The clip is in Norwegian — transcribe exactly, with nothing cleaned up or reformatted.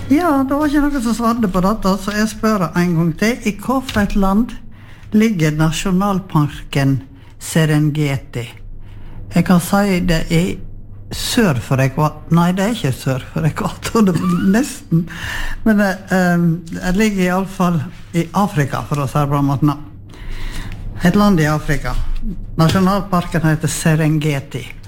Ja, det var ikke noe som svarte på dette, så jeg spør en gang til. I hva for et land ligger nasjonalparken Serengeti? Jeg kan si det er sør for ekvator. Nei, det er ikke sør for ekvator, det er nesten. Men det, um, det ligger i alle fall i Afrika, for å si det på en måte. Et land i Afrika. Nasjonalparken heter Serengeti.